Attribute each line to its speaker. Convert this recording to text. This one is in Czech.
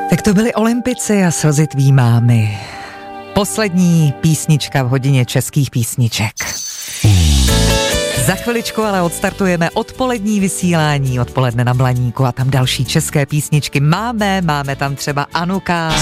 Speaker 1: Tak to byly Olympici a slzy tvý mámy. Poslední písnička v hodině českých písniček. Za chviličku ale odstartujeme odpolední vysílání, odpoledne na Blaníku a tam další české písničky máme tam třeba Anuka.